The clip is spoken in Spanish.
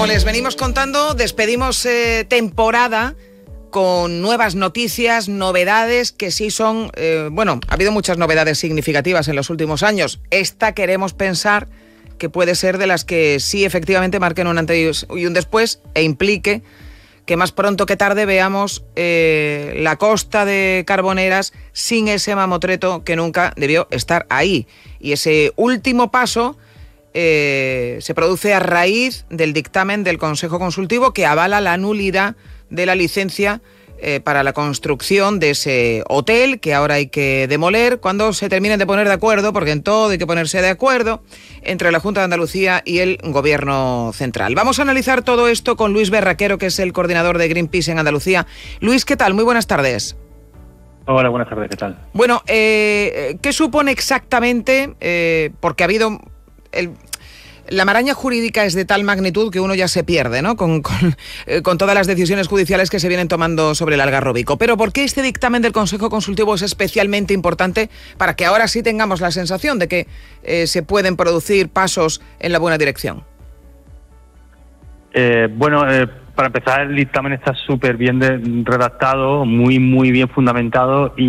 como les venimos contando, despedimos temporada con nuevas noticias, novedades que sí son... ha habido muchas novedades significativas en los últimos años. Esta queremos pensar que puede ser de las que sí efectivamente marquen un antes y un después e implique que más pronto que tarde veamos la costa de Carboneras sin ese mamotreto que nunca debió estar ahí. Y ese último paso se produce a raíz del dictamen del Consejo Consultivo que avala la nulidad de la licencia para la construcción de ese hotel que ahora hay que demoler cuando se terminen de poner de acuerdo, porque en todo hay que ponerse de acuerdo, entre la Junta de Andalucía y el Gobierno Central. Vamos a analizar todo esto con Luis Berraquero, que es el coordinador de Greenpeace en Andalucía. Luis, ¿qué tal? Muy buenas tardes. Hola, buenas tardes, ¿qué tal? Bueno, ¿qué supone exactamente? Porque ha habido... La maraña jurídica es de tal magnitud que uno ya se pierde, ¿no? Con todas las decisiones judiciales que se vienen tomando sobre el Algarrobico. Pero ¿por qué este dictamen del Consejo Consultivo es especialmente importante para que ahora sí tengamos la sensación de que se pueden producir pasos en la buena dirección? Para empezar, el dictamen está súper bien redactado, muy bien fundamentado